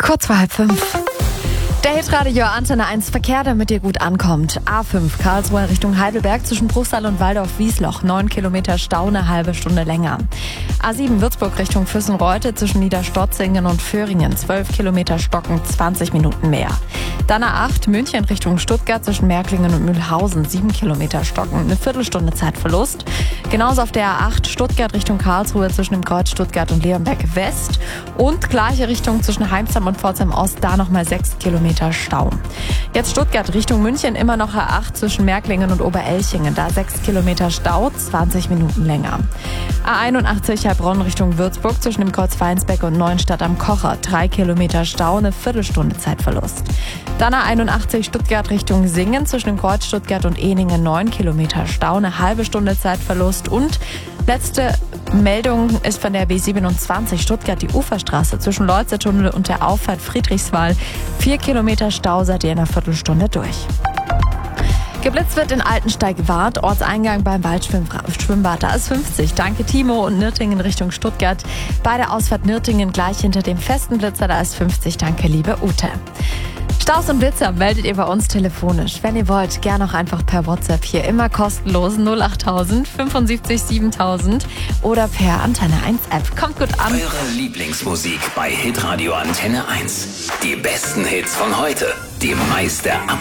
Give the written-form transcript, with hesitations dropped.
Kurz vor 4:30. Der Hitradio Antenne 1 Verkehr, damit ihr gut ankommt. A5 Karlsruhe Richtung Heidelberg zwischen Bruchsal und Waldorf-Wiesloch. 9 Kilometer Stau, eine halbe Stunde länger. A7 Würzburg Richtung Füssen-Reute zwischen Niederstotzingen und Föhringen. 12 Kilometer Stocken, 20 Minuten mehr. Dann A8 München Richtung Stuttgart zwischen Märklingen und Mühlhausen. 7 Kilometer Stocken, eine Viertelstunde Zeitverlust. Genauso auf der A8 Stuttgart Richtung Karlsruhe zwischen dem Kreuz Stuttgart und Leonberg West. Und gleiche Richtung zwischen Heimsam und Pforzheim Ost, da nochmal 6 Kilometer Stau. Jetzt Stuttgart Richtung München, immer noch A8 zwischen Märklingen und Oberelchingen. Da 6 Kilometer Stau, 20 Minuten länger. A81 Heilbronn Richtung Würzburg zwischen dem Kreuz Weinsbeck und Neuenstadt am Kocher. 3 Kilometer Stau, eine Viertelstunde Zeitverlust. Dann A81 Stuttgart Richtung Singen zwischen dem Kreuz Stuttgart und Ehningen. 9 Kilometer Stau, eine halbe Stunde Zeitverlust. Und letzte Meldung ist von der B27 Stuttgart, die Uferstraße zwischen Leutze-Tunnel und der Auffahrt Friedrichswald. 4 Kilometer Stau, seid ihr in einer Viertelstunde durch. Geblitzt wird in Altensteig-Wart, Ortseingang beim Waldschwimmbad. Da ist 50. Danke Timo. Und Nürtingen Richtung Stuttgart. Bei der Ausfahrt Nürtingen gleich hinter dem festen Blitzer. Da ist 50. Danke liebe Ute. Staus und Blitzer meldet ihr bei uns telefonisch. Wenn ihr wollt, gerne auch einfach per WhatsApp hier immer kostenlos 08000 75 7000 oder per Antenne 1 App. Kommt gut an. Eure Lieblingsmusik bei Hitradio Antenne 1. Die besten Hits von heute. Die meiste